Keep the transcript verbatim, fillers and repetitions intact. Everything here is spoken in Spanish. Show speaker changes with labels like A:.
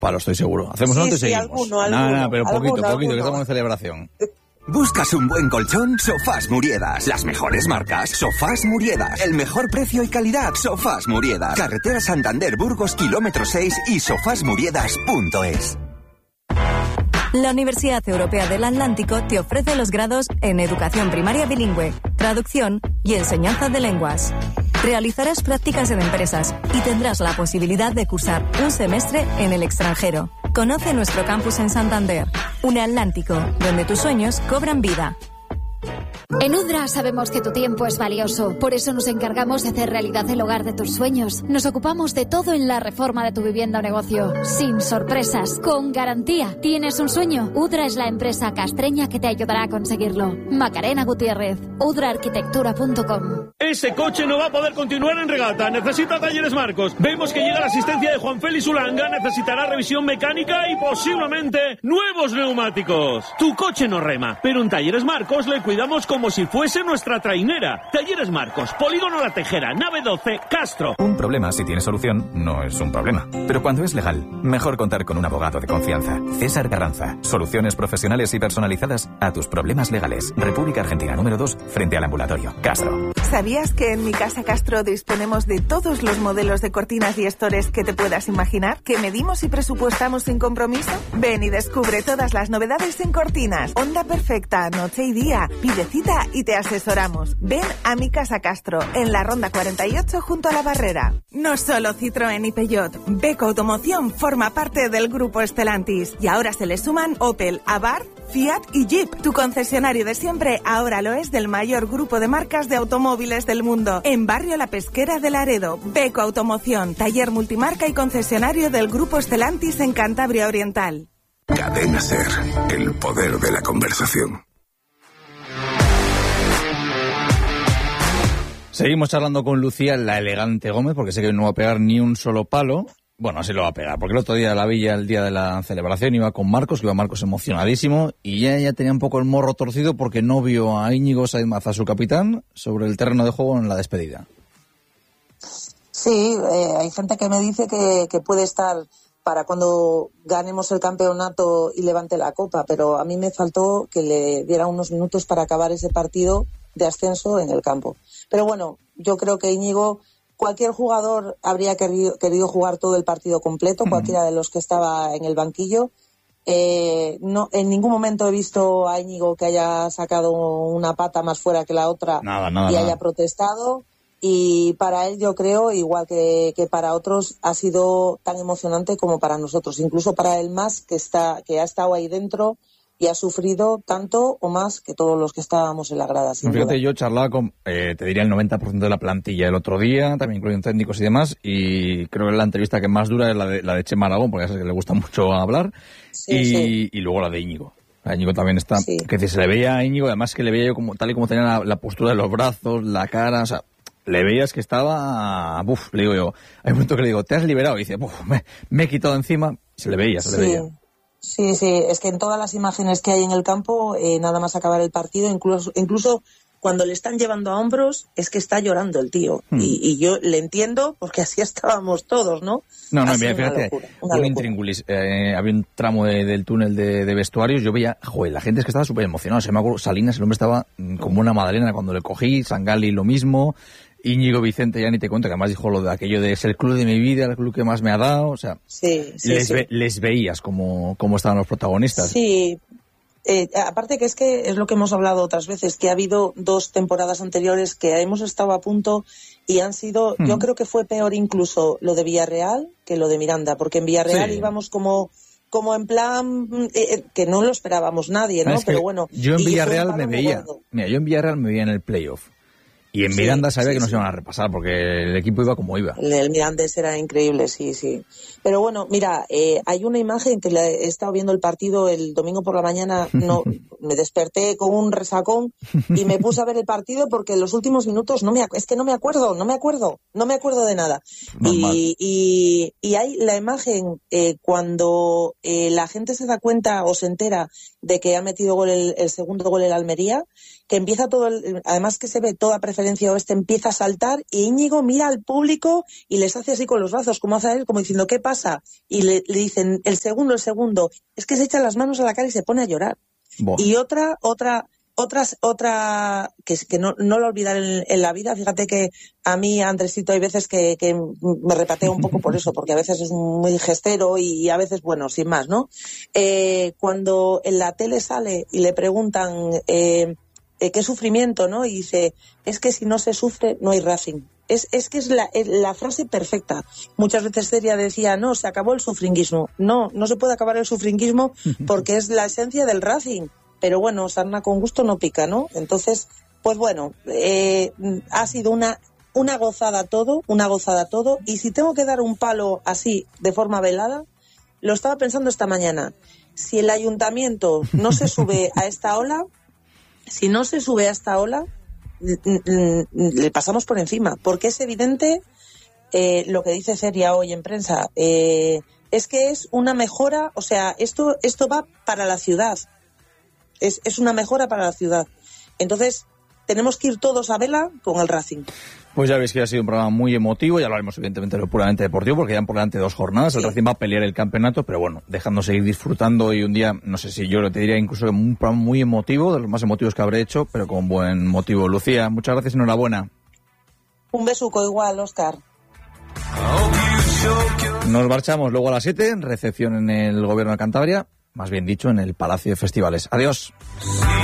A: Palo, estoy seguro. Hacemos sí, uno y
B: sí,
A: seguimos.
B: Alguno,
A: Nada,
B: alguno,
A: nada, pero
B: alguno,
A: poquito,
B: alguno.
A: poquito, que estamos en celebración.
C: ¿Buscas un buen colchón? Sofás Muriedas. Las mejores marcas. Sofás Muriedas. El mejor precio y calidad. Sofás Muriedas. Carretera Santander Burgos, kilómetro seis y sofás muriedas punto es.
D: La Universidad Europea del Atlántico te ofrece los grados en Educación Primaria Bilingüe, Traducción y Enseñanza de Lenguas. Realizarás prácticas en empresas y tendrás la posibilidad de cursar un semestre en el extranjero. Conoce nuestro campus en Santander, un Atlántico donde tus sueños cobran vida.
E: En Udra sabemos que tu tiempo es valioso, por eso nos encargamos de hacer realidad el hogar de tus sueños. Nos ocupamos de todo en la reforma de tu vivienda o negocio, sin sorpresas, con garantía. ¿Tienes un sueño? Udra es la empresa castreña que te ayudará a conseguirlo. Macarena Gutiérrez, udra arquitectura punto com.
F: Ese coche no va a poder continuar en regata, necesita Talleres Marcos. Vemos que llega la asistencia de Juan Félix Ulanga, necesitará revisión mecánica y posiblemente nuevos neumáticos. Tu coche no rema, pero en Talleres Marcos le cuidamos como si fuese nuestra trainera. Talleres Marcos, Polígono La Tejera, nave doce, Castro.
G: Un problema, si tiene solución, no es un problema. Pero cuando es legal, mejor contar con un abogado de confianza. César Carranza. Soluciones profesionales y personalizadas a tus problemas legales. República Argentina número dos, frente al ambulatorio. Castro.
H: ¿Sabías que en Mi Casa Castro disponemos de todos los modelos de cortinas y estores que te puedas imaginar? ¿Que medimos y presupuestamos sin compromiso? Ven y descubre todas las novedades en cortinas. Onda perfecta, noche y día. Pide cita y te asesoramos. Ven a Mi Casa Castro, en la Ronda cuarenta y ocho junto a la Barrera. No solo Citroën y Peugeot, Beko Automoción forma parte del grupo Stellantis y ahora se le suman Opel, Abarth, Fiat y Jeep. Tu concesionario de siempre ahora lo es del mayor grupo de marcas de automóviles del mundo. En Barrio La Pesquera de Laredo, Beko Automoción, taller multimarca y concesionario del grupo Stellantis en Cantabria Oriental.
I: Cadena Ser, el poder de la conversación.
A: Seguimos charlando con Lucía, la elegante Gómez, porque sé que no va a pegar ni un solo palo. Bueno, así lo va a pegar, porque el otro día la Villa, el día de la celebración, iba con Marcos, que iba Marcos emocionadísimo, y ya, ya tenía un poco el morro torcido porque no vio a Íñigo Sáenz Mazá, su capitán, sobre el terreno de juego en la despedida.
B: Sí, eh, hay gente que me dice que, que puede estar para cuando ganemos el campeonato y levante la copa, pero a mí me faltó que le diera unos minutos para acabar ese partido de ascenso en el campo. Pero bueno, yo creo que Íñigo, cualquier jugador habría querido, querido jugar todo el partido completo, cualquiera de los que estaba en el banquillo. Eh, no, en ningún momento he visto a Íñigo que haya sacado una pata más fuera que la otra
A: nada, nada,
B: y
A: nada.
B: haya protestado. Y para él, yo creo, igual que, que para otros, ha sido tan emocionante como para nosotros, incluso para él más, que está, que ha estado ahí dentro y ha sufrido tanto o más que todos los que estábamos en la grada. Sin
A: Fíjate,
B: duda.
A: yo charlaba con, eh, te diría, el noventa por ciento de la plantilla el otro día, también incluyendo técnicos y demás, y creo que la entrevista que más dura es la de, la de Chema Aragón, porque ya sabes que le gusta mucho hablar,
B: Sí,
A: y,
B: sí.
A: y luego la de Íñigo. A Íñigo también está,
B: Sí.
A: que si se le veía a Íñigo, además que le veía yo como tal y como tenía la, la postura de los brazos, la cara, o sea, le veías que estaba, buf, le digo yo, hay un momento que le digo, ¿te has liberado? Y dice, buf, me, me he quitado encima, se le veía, se le
B: Sí.
A: veía.
B: Sí, sí, es que en todas las imágenes que hay en el campo, eh, nada más acabar el partido, incluso, incluso cuando le están llevando a hombros, es que está llorando el tío. Hmm. Y, y yo le entiendo, porque así estábamos todos, ¿no?
A: No, no,
B: Así
A: mira,
B: una
A: fíjate,
B: locura, una
A: un
B: locura.
A: intríngulis, eh, había un tramo de, del túnel de, de vestuarios, yo veía, joder, la gente es que estaba súper emocionada, se me acuerdo, Salinas, el hombre estaba mm, como una madalena cuando le cogí, Sangali lo mismo, Íñigo Vicente, ya ni te cuento, que además dijo lo de aquello de es el club de mi vida, el club que más me ha dado, o sea,
B: sí, sí,
A: les,
B: sí.
A: Ve, les veías como, como estaban los protagonistas.
B: Sí, eh, aparte que es que es lo que hemos hablado otras veces, que ha habido dos temporadas anteriores que hemos estado a punto y han sido, hmm. yo creo que fue peor incluso lo de Villarreal que lo de Miranda, porque en Villarreal sí. íbamos como... como en plan eh, que no lo esperábamos nadie, ¿no?
A: Es
B: Pero bueno.
A: Yo en Villarreal me veía, mira, yo en Villarreal me veía en el playoff. Y en sí, Miranda sabía sí, que no sí. se iban a repasar porque el equipo iba como iba.
B: El, el Mirandés era increíble, sí, sí. Pero bueno, mira, eh, hay una imagen que la he estado viendo el partido el domingo por la mañana, no me desperté con un resacón y me puse a ver el partido porque en los últimos minutos no me es que no me acuerdo, no me acuerdo, no me acuerdo de nada. Y, y, y hay la imagen eh, cuando eh, la gente se da cuenta o se entera de que ha metido gol el, el segundo gol el Almería, que empieza todo, el, además que se ve toda preferencia referencia oeste empieza a saltar y Íñigo mira al público y les hace así con los brazos, como hace él, como diciendo, ¿qué pasa? Y le, le dicen, el segundo, el segundo. Es que se echa las manos a la cara y se pone a llorar. Buah. Y otra, otra... Otras, otra que, que no, no lo olvidaré en, en la vida, fíjate que a mí, Andresito, hay veces que, que me repateo un poco por eso, porque a veces es muy gestero y a veces, bueno, sin más, ¿no? Eh, cuando en la tele sale y le preguntan eh, eh, qué sufrimiento, ¿no? Y dice, es que si no se sufre, no hay Racing. Es, es que es la, la frase perfecta. Muchas veces Celia decía, no, se acabó el sufringuismo. No, no se puede acabar el sufringuismo porque es la esencia del Racing. Pero bueno, sarna con gusto no pica, ¿no? Entonces, pues bueno, eh, ha sido una, una gozada todo, una gozada todo. Y si tengo que dar un palo así, de forma velada, lo estaba pensando esta mañana. Si el ayuntamiento no se sube a esta ola, si no se sube a esta ola, le pasamos por encima. Porque es evidente eh, lo que dice Celia hoy en prensa. Eh, es que es una mejora, o sea, esto, esto va para la ciudad. Es, es una mejora para la ciudad. Entonces, tenemos que ir todos a vela con el Racing.
A: Pues ya veis que ha sido un programa muy emotivo, ya hablaremos evidentemente de lo puramente deportivo, porque ya por delante dos jornadas, sí. El Racing va a pelear el campeonato, pero bueno, dejando seguir disfrutando y un día, no sé si yo te diría incluso que un programa muy emotivo, de los más emotivos que habré hecho, pero con buen motivo. Lucía, muchas gracias y enhorabuena.
B: Un besuco igual, Óscar.
A: Nos marchamos luego a las siete, recepción en el Gobierno de Cantabria. Más bien dicho, en el Palacio de Festivales. Adiós.